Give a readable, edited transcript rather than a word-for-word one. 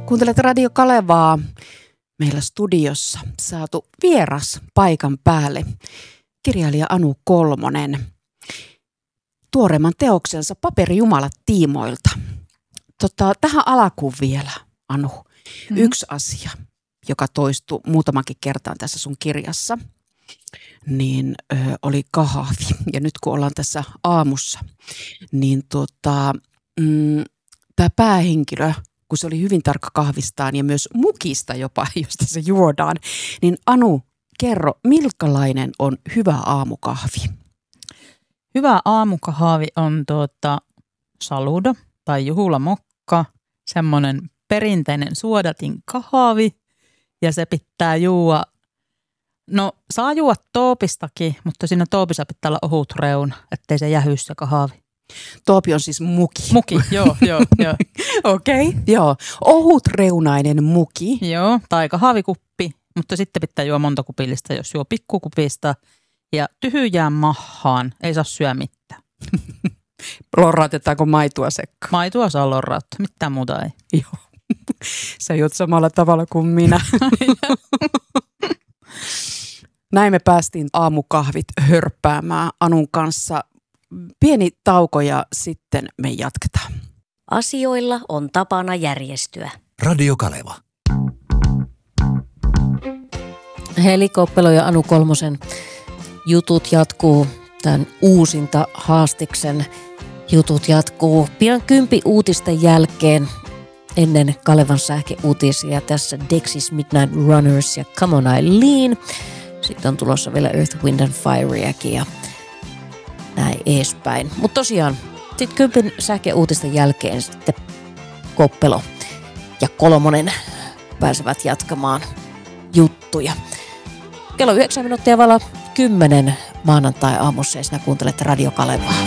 Kuuntelet Radio Kalevaa. Meillä studiossa saatu vieras paikan päälle. Kirjailija Anu Kolmonen. Tuoreimman teoksensa Paperijumalat tiimoilta. Tähän alkuun vielä, Anu. Yksi asia, joka toistui muutamankin kertaan tässä sun kirjassa, niin oli kahvi. Ja nyt kun ollaan tässä aamussa, niin tämä päähenkilö, kun se oli hyvin tarkka kahvistaan ja myös mukista jopa, josta se juodaan, niin Anu, kerro, minkälainen on hyvä aamukahvi? Hyvä aamukahvi on saludo tai juhulamokka, semmoinen perinteinen suodatin kahvi ja se pitää juoda. No saa juoda toopistakin, mutta siinä toopissa pitää olla ohut reuna, ettei se jähy se kahvi. Toopi on siis muki. Muki, joo. Okei, joo. Ohutreunainen muki. Joo, tai kahvikuppi, mutta sitten pitää juoda monta kupillista, jos juo pikkukupista. Ja tyhjään mahaan, ei saa syödä mitään. Lorraatetaanko maitoa sekkaan? Maitoa saa lorraattaa, mitään muuta ei. Joo, sä juot samalla tavalla kuin minä. Näin me päästiin aamukahvit hörppäämään Anun kanssa. Pieni tauko ja sitten me jatketaan. Asioilla on tapana järjestyä. Radio Kaleva. Heli Koppelo ja Anu Kolmosen jutut jatkuu. Tämän uusinta haastiksen jutut jatkuu pian 10 uutisten jälkeen ennen Kalevan sähkeuutisia. Tässä Dexys Midnight Runners ja Come On Eileen. Sitten on tulossa vielä Earth, Wind and Fireakin ja näin edespäin. Mutta tosiaan, sitten 10 sähkeuutisten jälkeen sitten Koppelo ja Kolmonen pääsevät jatkamaan juttuja. Kello 9 minuuttia vailla 10 maanantai-aamussa ja sinä kuuntelet Radio Kalevaa.